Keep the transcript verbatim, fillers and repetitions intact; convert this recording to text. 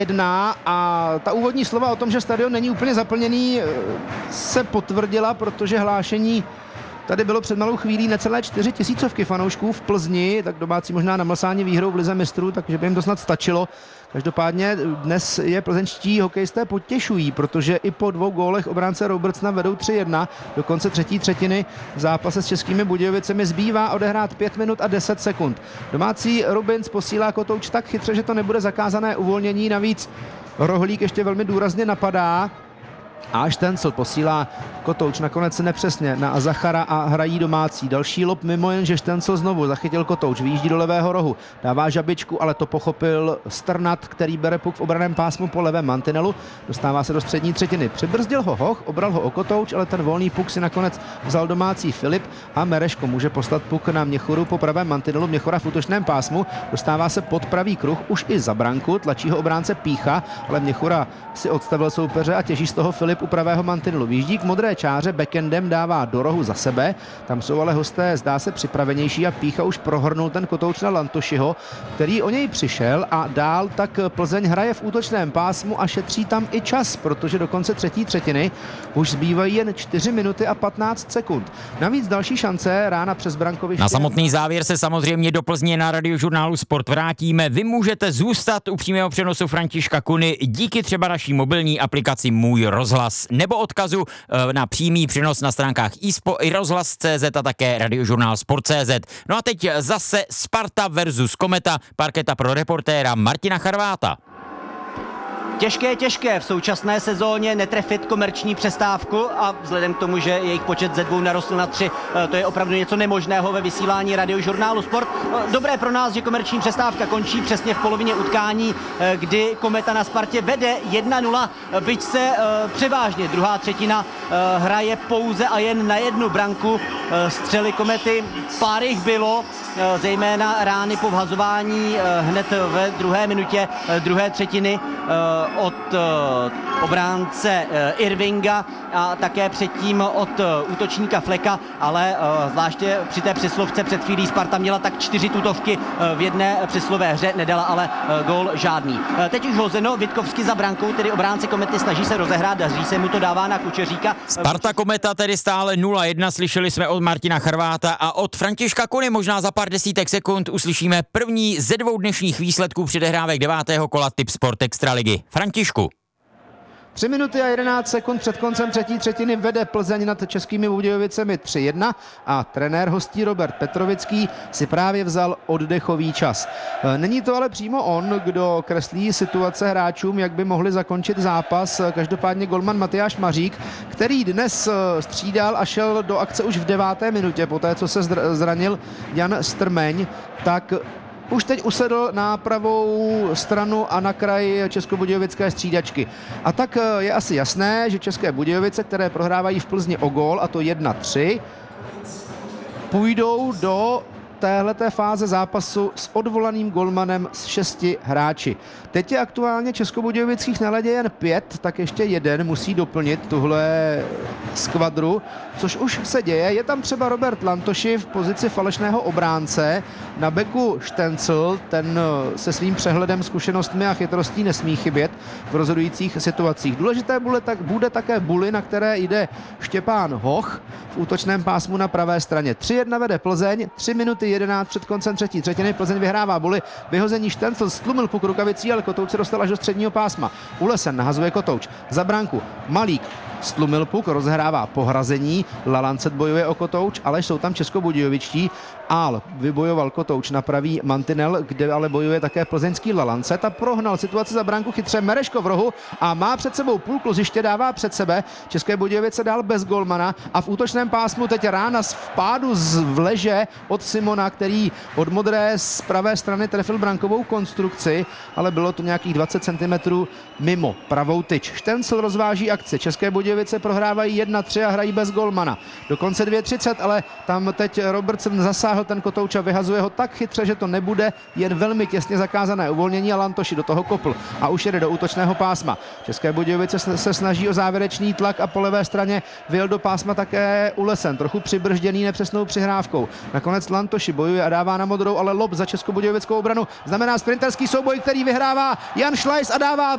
jedna a ta úvodní slova o tom, že stadion není úplně zaplněný, se potvrdila, protože hlášení tady bylo před malou chvílí necelé čtyři tisícovky fanoušků v Plzni, tak domácí možná namlsáni výhrou v lize mistrů, takže by jim to snad stačilo. Každopádně dnes je plzeňští hokejisté potěšují, protože i po dvou gólech obránce Robertsona vedou tři jedna. Do konce třetí třetiny v zápase s Českými Budějovicemi zbývá odehrát pět minut a deset sekund. Domácí Rubins posílá Kotouč tak chytře, že to nebude zakázané uvolnění, navíc Rohlík ještě velmi důrazně napadá. A Štencl posílá Kotouč nakonec nepřesně na Zachara a hrají domácí. Další lob mimo, jen že Štencl znovu zachytil Kotouč, vyjíždí do levého rohu, dává žabičku, ale to pochopil Strnad, který bere puk v obraném pásmu po levém mantinelu, dostává se do střední třetiny. Přibrzdil ho Hoch, obral ho o Kotouč, ale ten volný puk si nakonec vzal domácí Filip a Mereško může poslat puk na Měchuru po pravém mantinelu. Měchura v útočném pásmu, dostává se pod pravý kruh, už i za branku, tlačí ho obránce Pícha, ale Měchura si odstavil soupeře a těží z toho Filip u pravého mantinelu. Výjíždí k modré čáře, backendem dává do rohu za sebe, tam jsou ale hosté zdá se připravenější a Pícha už prohrnul ten Kotouč na Lantošiho, který o něj přišel a dál tak Plzeň hraje v útočném pásmu a šetří tam i čas, protože do konce třetí třetiny už zbývají jen čtyři minuty a patnáct sekund. Navíc další šance rána přes brankoviště. Na samotný závěr se samozřejmě do Plzně na Radiožurnálu Sport vrátíme. Vy můžete zůstat u přímého přenosu Františka Kuny díky třeba naší mobilní aplikaci Můj rozhlas nebo odkazu na přímý přenos na stránkách iSpo, i rozhlas tečka cé zet a také Radiožurnál Sport tečka cé zet. No a teď zase Sparta versus Kometa, parketa pro reportéra Martina Charváta. Těžké, těžké v současné sezóně netrefit komerční přestávku a vzhledem k tomu, že jejich počet ze dvou narostl na tři, to je opravdu něco nemožného ve vysílání Radiožurnálu Sport. Dobré pro nás, že komerční přestávka končí přesně v polovině utkání, kdy Kometa na Spartě vede jedna nula, byť se převážně druhá třetina hraje pouze a jen na jednu branku. Střely Komety, pár jich bylo, zejména rány po vhazování hned ve druhé minutě druhé třetiny od obránce Irvinga a také předtím od útočníka Fleka, ale zvláště při té přeslovce před chvílí Sparta měla tak čtyři tutovky v jedné přeslové hře, nedala ale gól žádný. Teď už hozeno, Vitkovsky za brankou, tedy obránce Komety snaží se rozehrát, daří se mu to, dává na Kučeříka. Sparta Kometa tedy stále nula jedna, slyšeli jsme od Martina Charváta a od Františka Kuny možná za pár desítek sekund uslyšíme první ze dvou dnešních výsledků předehrávek devátého kola Tipsport Extraligy. Františku. tři minuty a jedenáct sekund před koncem třetí třetiny vede Plzeň nad Českými Budějovicemi tři jedna a trenér hostí Robert Petrovický si právě vzal oddechový čas. Není to ale přímo on, kdo kreslí situace hráčům, jak by mohli zakončit zápas. Každopádně golman Matyáš Mařík, který dnes střídal a šel do akce už v deváté minutě, poté co se zranil Jan Strmeň, tak už teď usedl na pravou stranu a na kraj českobudějovické střídačky. A tak je asi jasné, že České Budějovice, které prohrávají v Plzni o gól, a to jedna tři, půjdou do téhleté fáze zápasu s odvolaným golmanem s šesti hráči. Teď je aktuálně českobudějovických na ledě jen pět, tak ještě jeden musí doplnit tuhle skvadru, což už se děje. Je tam třeba Robert Lantoši v pozici falešného obránce, na beku Štencl, ten se svým přehledem, zkušenostmi a chytrostí nesmí chybět v rozhodujících situacích. Důležité bude, tak, bude také buly, na které jde Štěpán Hoch v útočném pásmu na pravé straně. tři jedna vede Plzeň, tři minuty jedenáct před koncem třetí třetiny, Plzeň vyhrává buly, vyhození Štencl stlumil puk rukavicí, ale Kotouč se dostal až do středního pásma. Ulesen nahazuje Kotouč, za branku Malík stlumil puk, rozhrává pohrazení, Lalancet bojuje o Kotouč, ale jsou tam českobudějovičtí. Ál vybojoval Kotouč na pravý mantinel, kde ale bojuje také plzeňský Lalancet a prohnal situaci za branku chytře Mereško v rohu a má před sebou půl kluziště, dává před sebe. České Budějovice dál bez golmana a v útočném pásmu teď rána z vpádu z vleže od Simona, který od modré z pravé strany trefil brankovou konstrukci, ale bylo to nějakých dvacet centimetrů mimo pravou tyč. Štencl rozváží akci. České Budějovice Budějovice prohrávají jedna tři a hrají bez golmana. Dokonce dvě třicet, ale tam teď Robertson zasáhl ten kotouč a vyhazuje ho tak chytře, že to nebude jen velmi těsně zakázané uvolnění a Lantoši do toho kopl a už jede do útočného pásma. České Budějovice se snaží o závěrečný tlak a po levé straně vyjel do pásma také Ulesen, trochu přibržděný nepřesnou přihrávkou. Nakonec Lantoši bojuje a dává na modrou, ale lob za českobudějovickou obranu znamená sprinterský souboj, který vyhrává Jan Šlajs a dává